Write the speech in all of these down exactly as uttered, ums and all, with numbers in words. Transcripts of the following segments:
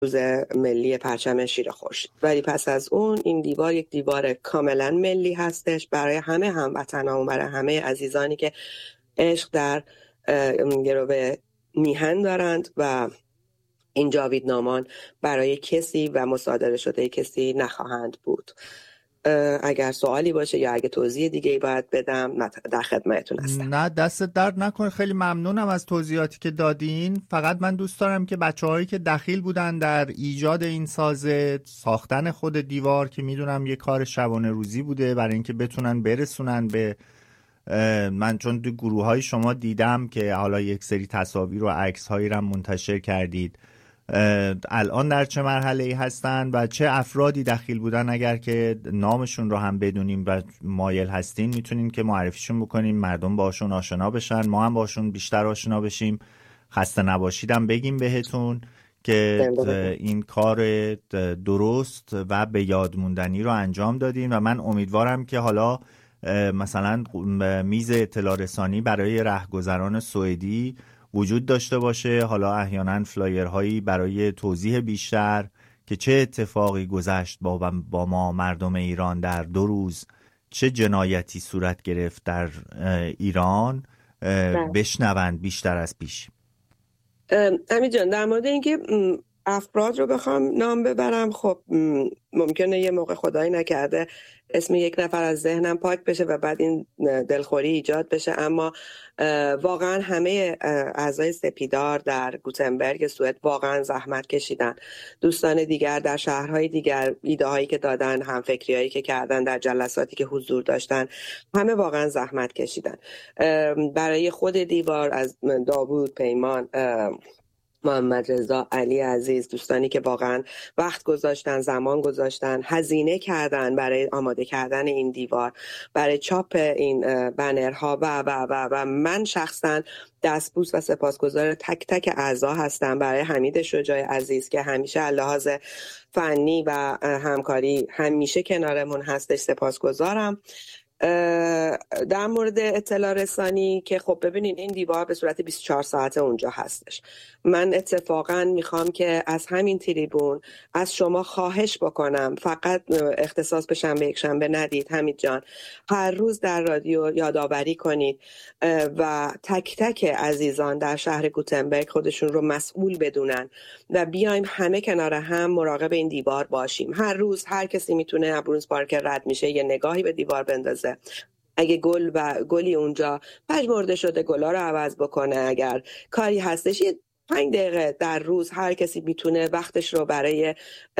روز ملی پرچم شیر خورشید. ولی پس از اون این دیوار یک دیوار کاملا ملی هستش برای همه هموطنان، برای همه عزیزانی که عشق در گروه میهن دارند و این جاویدنامان برای کسی و مصادره شده کسی نخواهند بود. اگر سوالی باشه یا اگه توضیح دیگه ای باید بدم در خدمتتون هستم. نه دست درد نکنه، خیلی ممنونم از توضیحاتی که دادین. فقط من دوست دارم که بچه‌هایی که دخیل بودن در ایجاد این سازه، ساختن خود دیوار که میدونم یه کار شبانه روزی بوده برای اینکه بتونن برسونن به من، چون تو گروه های شما دیدم که حالا یک سری تصاویر و عکس هایی رو منتشر کردید، الان در چه مرحله ای هستن و چه افرادی دخیل بودن؟ اگر که نامشون رو هم بدونیم و مایل هستین میتونین که معرفیشون بکنیم، مردم باشون آشنا بشن، ما هم باشون بیشتر آشنا بشیم. خسته نباشیدم بگیم بهتون که این کار درست و به یاد موندنی رو انجام دادین و من امیدوارم که حالا مثلا میز اطلاع رسانی برای رهگذران سوئدی وجود داشته باشه، حالا احیانا فلایرهایی برای توضیح بیشتر که چه اتفاقی گذشت با, با ما مردم ایران در دو روز، چه جنایتی صورت گرفت در ایران بشنوند بیشتر از پیش. امین جان، در مورد اینکه افراد رو بخوام نام ببرم، خب ممکنه یه موقع خدایی نکرده اسم یک نفر از ذهنم پاک بشه و بعد این دلخوری ایجاد بشه، اما واقعا همه اعضای سپیدار در گوتنبرگ سوئد واقعا زحمت کشیدن. دوستان دیگر در شهرهای دیگر ایده هایی که دادن، همفکری هایی که کردن، در جلساتی که حضور داشتن، همه واقعا زحمت کشیدن. برای خود دیوار از داوود، پیمان، محمد رضا، علی عزیز، دوستانی که واقعا وقت گذاشتن، زمان گذاشتن، هزینه کردن برای آماده کردن این دیوار، برای چاپ این بنرها و و و و من شخصا دستبوس و سپاسگزار تک تک اعضا هستم. برای حمید شجاع عزیز که همیشه لحاظ فنی و همکاری همیشه کنارمون هستش، سپاسگزارم. در مورد اطلاع رسانی که خب ببینین این دیوار به صورت بیست و چهار ساعته اونجا هستش. من اتفاقا میخوام که از همین تریبون از شما خواهش بکنم فقط اختصاص به شنبه یک شنبه ندید حمید جان، هر روز در رادیو یادآوری کنید و تک تک عزیزان در شهر گوتنبرگ خودشون رو مسئول بدونن و بیایم همه کنار هم مراقب این دیوار باشیم. هر روز هر کسی میتونه ابرونز پارک رد میشه یه نگاهی به دیوار بندازه، اگه گل و گلی اونجا پژمرده شده گلا رو عوض بکنه، اگر کاری هستش یه پنج دقیقه در روز هر کسی میتونه وقتش رو برای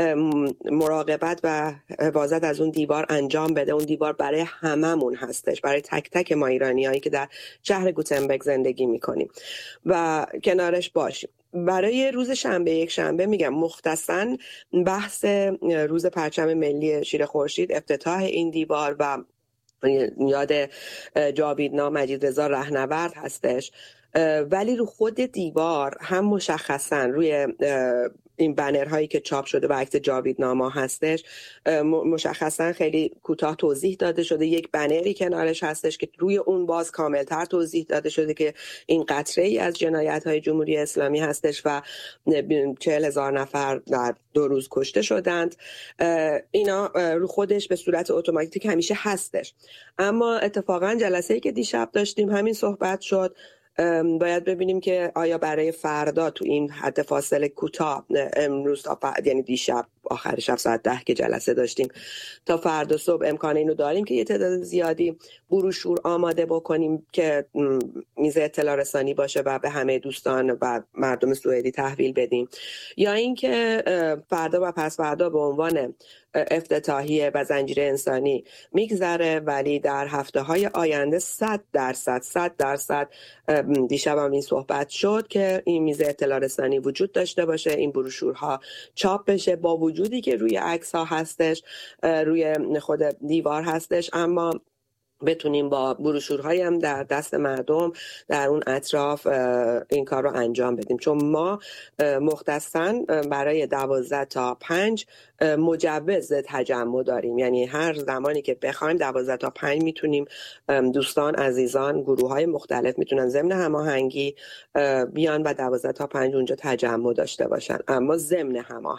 مراقبت و حفاظت از اون دیوار انجام بده. اون دیوار برای هممون هستش، برای تک تک ما ایرانیایی که در شهر گوتنبرگ زندگی میکنیم و کنارش باشیم. برای روز شنبه یک شنبه میگم مختصاً بحث روز پرچم ملی شیر خورشید، افتتاح این دیوار و یاد جاویدنام مجیدرضا رهنورد هستش. ولی رو خود دیوار هم مشخصاً روی این بنرهایی که چاپ شده و عکس جاویدناما هستش مشخصاً خیلی کوتاه توضیح داده شده. یک بنری کنارش هستش که روی اون باز کاملتر توضیح داده شده که این قطره ای از جنایت‌های جمهوری اسلامی هستش و چهل هزار نفر در دو روز کشته شدند. اینا رو خودش به صورت اتوماتیک همیشه هستش، اما اتفاقاً جلسه‌ای که دیشب داشتیم همین صحبت شد. باید ببینیم که آیا برای فردا تو این حد فاصله کوتاه، امروز تا فردا یعنی دیشب آخر شب ساعت ده که جلسه داشتیم تا فردا صبح امکان اینو داریم که یه تعداد زیادی بروشور آماده بکنیم که میز اطلاع رسانی باشه و به همه دوستان و مردم سوئدی تحویل بدیم، یا اینکه فردا و پس فردا به عنوان افتتاحیه و زنجیره انسانی میگذره، ولی در هفته های آینده صد درصد صد درصد دیشب هم این صحبت شد که این میز اطلاع رسانی وجود داشته باشه، این بروشورها چاپ بشه، با وجودی که روی عکس ها هستش، روی خود دیوار هستش، اما بتونیم با بروشورهایی هم در دست مردم در اون اطراف این کار رو انجام بدیم، چون ما مختصاً برای دوازده تا پنج مجوز تجمع داریم، یعنی هر زمانی که بخوایم دوازده تا پنج میتونیم دوستان عزیزان گروه های مختلف میتونن ضمن هماهنگی بیان و دوازده تا پنج اونجا تجمع داشته باشن، اما ضمن هماهنگی